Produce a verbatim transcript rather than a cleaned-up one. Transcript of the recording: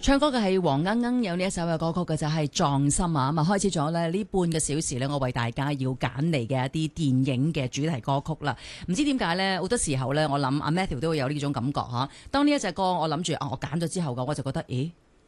唱歌嘅係黃鶯鶯，有呢一首嘅歌曲嘅就係撞心啊！咁啊開始咗咧呢半個小時咧，我為大家要揀嚟嘅一啲電影嘅主題歌曲啦。唔知點解咧，好多時候咧，我諗阿 Matthew 都會有呢種感覺嚇。當呢一隻歌我諗住啊，我揀咗之後嘅，我就覺得，咦